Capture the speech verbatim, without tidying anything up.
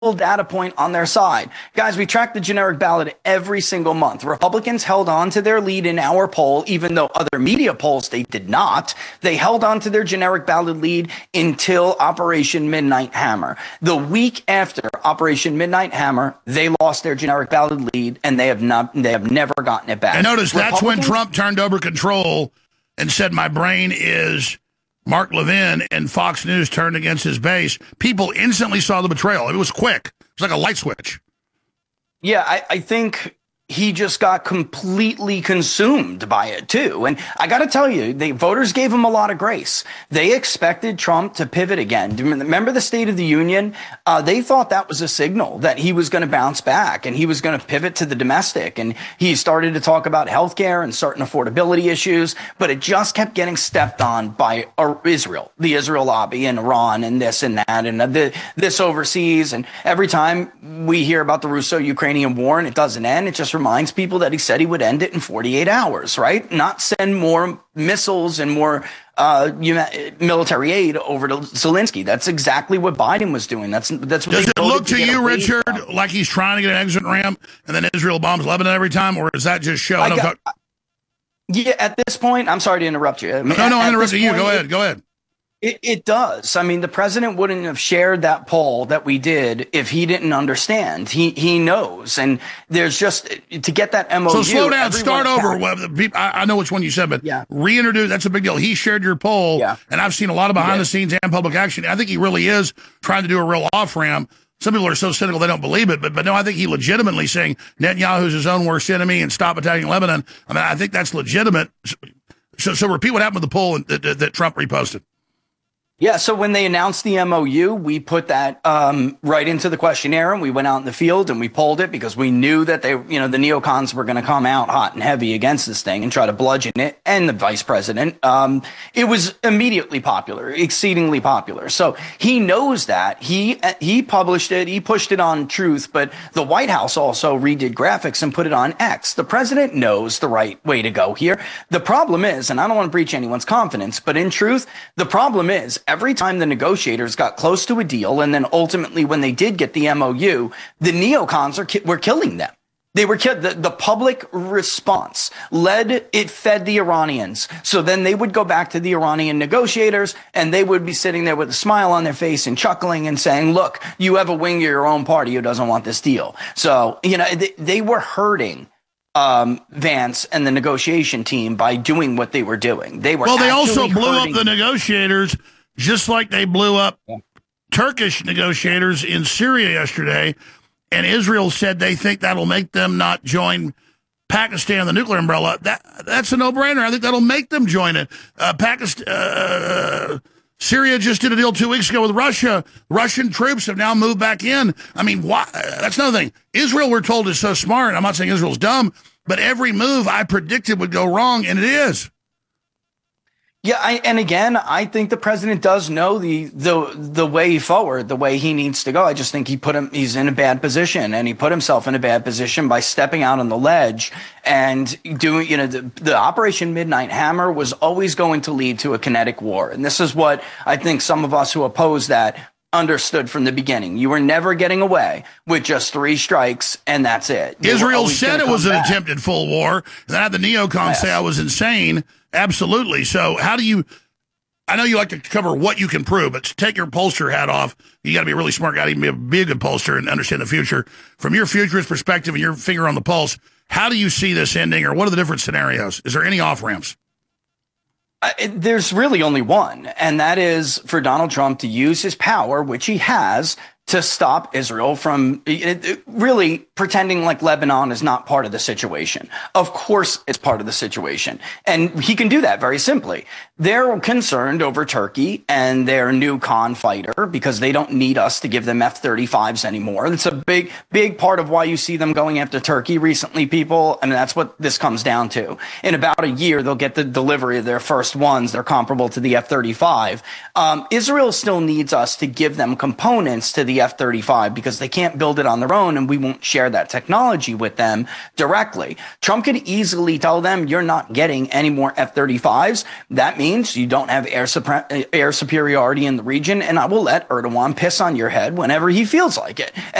data point on their side. Guys, we track the generic ballot every single month. Republicans held on to their lead in our poll, even though other media polls they did not. They held on to their generic ballot lead until Operation Midnight Hammer. The week after Operation Midnight Hammer, they lost their generic ballot lead, and they have not, they have never gotten it back. And notice that's when Trump turned over control and said, my brain is Mark Levin, and Fox News turned against his base. People instantly saw the betrayal. It was quick. It was like a light switch. Yeah, I, I think he just got completely consumed by it, too. And I got to tell you, the voters gave him a lot of grace. They expected Trump to pivot again. Remember the State of the Union? Uh, they thought that was a signal that he was going to bounce back and he was going to pivot to the domestic. And he started to talk about health care and certain affordability issues, but it just kept getting stepped on by uh, Israel, the Israel lobby, and Iran, and this and that, and the, this overseas. And every time we hear about the Russo-Ukrainian war and it doesn't end, it just reminds people that he said he would end it in forty-eight hours, right? Not send more missiles and more uh, military aid over to Zelensky. That's exactly what Biden was doing. That's that's. What Does it look to, to you, Richard, from. like he's trying to get an exit ramp, and then Israel bombs Lebanon every time, or is that just show? I got, talk- yeah, at this point, I'm sorry to interrupt you. I mean, no, no, I'm interrupting you. Point, go ahead. Go ahead. It, it does. I mean, the president wouldn't have shared that poll that we did if he didn't understand. He he knows, and there's just to get that M O U. So slow down, start over. I, I know which one you said, but yeah. reintroduce. That's a big deal. He shared your poll, yeah. and I've seen a lot of behind the scenes and public action. I think he really is trying to do a real off ramp. Some people are so cynical they don't believe it, but but no, I think he legitimately saying Netanyahu's his own worst enemy and stop attacking Lebanon. I mean, I think that's legitimate. So so repeat what happened with the poll that, that, that Trump reposted. Yeah, so when they announced the M O U, we put that um, right into the questionnaire, and we went out in the field and we polled it because we knew that they, you know, the neocons were going to come out hot and heavy against this thing and try to bludgeon it and the vice president. Um, it was immediately popular, exceedingly popular. So he knows that. He he published it, he pushed it on Truth, but the White House also redid graphics and put it on X. The president knows the right way to go here. The problem is, and I don't want to breach anyone's confidence, but in truth, the problem is, every time the negotiators got close to a deal, and then ultimately when they did get the M O U, the neocons are ki- were killing them. They were killed. The, the public response led, it fed the Iranians. So then they would go back to the Iranian negotiators, and they would be sitting there with a smile on their face and chuckling and saying, look, you have a wing of your own party who doesn't want this deal. So, you know, they, they were hurting Um, Vance and the negotiation team by doing what they were doing. They were well. They also blew hurting. up the negotiators, just like they blew up yeah. Turkish negotiators in Syria yesterday. And Israel said they think that'll make them not join Pakistan, the nuclear umbrella. That that's a no-brainer. I think that'll make them join it. Uh, Pakistan, uh, Syria just did a deal two weeks ago with Russia. Russian troops have now moved back in. I mean, why? That's another thing. Israel, we're told, is so smart. I'm not saying Israel's dumb, but every move I predicted would go wrong, and it is. Yeah, I, and again, I think the president does know the the the way forward, the way he needs to go. I just think he put him he's in a bad position, and he put himself in a bad position by stepping out on the ledge and doing, you know, the, the Operation Midnight Hammer was always going to lead to a kinetic war. And this is what I think some of us who oppose that understood from the beginning. You were never getting away with just three strikes, and that's it. You Israel said it was an back. attempted full war, and then I had the neocons yes. say I was insane. Absolutely. So how do you, I know you like to cover what you can prove, but to take your pollster hat off, you got to be a really smart guy to even be a, be a good pollster and understand the future. From your futurist perspective and your finger on the pulse, how do you see this ending, or what are the different scenarios? Is there any off-ramps? Uh, it, there's really only one, and that is for Donald Trump to use his power, which he has, to stop Israel from it, it, really pretending like Lebanon is not part of the situation. Of course it's part of the situation. And he can do that very simply. They're concerned over Turkey and their new con fighter because they don't need us to give them F thirty-fives anymore. That's a big, big part of why you see them going after Turkey recently, people. I mean, that's what this comes down to. In about a year, they'll get the delivery of their first ones. They're comparable to the F thirty-five. Um, Israel still needs us to give them components to the F thirty-five because they can't build it on their own, and we won't share that technology with them directly. Trump could easily tell them, you're not getting any more F thirty-fives. That means you don't have air, supre- air superiority in the region, and I will let Erdogan piss on your head whenever he feels like it.